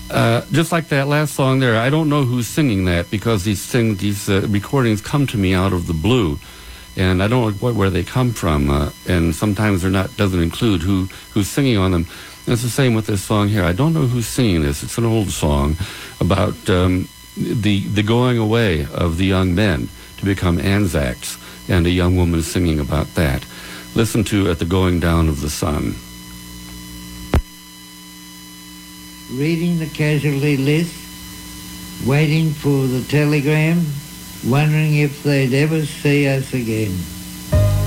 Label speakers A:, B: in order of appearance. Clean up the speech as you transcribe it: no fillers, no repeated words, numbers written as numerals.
A: Just like that last song there, I don't know who's singing that because these recordings come to me out of the blue, and I don't know where they come from, and sometimes they're not doesn't include who's singing on them. And it's the same with this song here. I don't know who's singing this. It's an old song about the going away of the young men to become Anzacs, and a young woman singing about that. Listen to At the Going Down of the Sun.
B: Reading the casualty list, waiting for the telegram, wondering if they'd ever see us again.